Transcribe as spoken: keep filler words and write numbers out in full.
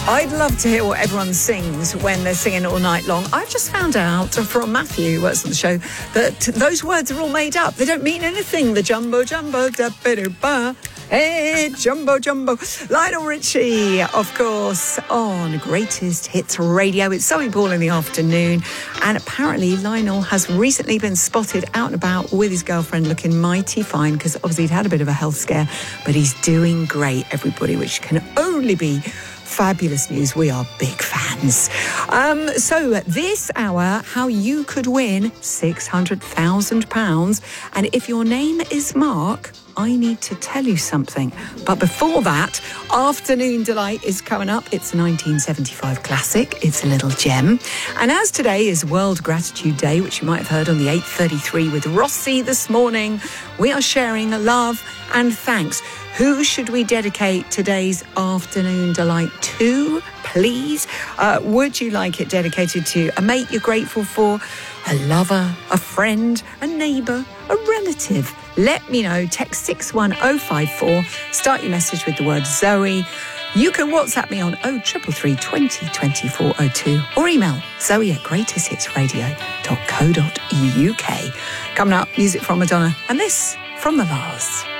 I'd love to hear what everyone sings when they're singing all night long. I've just found out from Matthew, who works on the show, that those words are all made up. They don't mean anything. The jumbo, jumbo, da ba do ba. Hey, jumbo, jumbo. Lionel Richie, of course, on Greatest Hits Radio. It's Zoe Ball in the afternoon. And apparently Lionel has recently been spotted out and about with his girlfriend looking mighty fine because obviously he'd had a bit of a health scare. But he's doing great, everybody, which can only be fabulous news. We are big fans. Um, so this hour, how you could win six hundred thousand pounds. And if your name is Mark, I need to tell you something. But before that, Afternoon Delight is coming up. It's a nineteen seventy-five classic. It's a little gem. And as today is World Gratitude Day, which you might have heard on the eight thirty-three with Rossi this morning, we are sharing love and thanks. Who should we dedicate today's Afternoon Delight to, please? Uh, would you like it dedicated to a mate you're grateful for, a lover, a friend, a neighbour, a relative? Let me know. Text six one oh five four. Start your message with the word Zoe. You can WhatsApp me on oh three three three, twenty, twenty-four oh two or email zoe at greatest hits radio dot co dot uk. Coming up, music from Madonna and this from The Lars.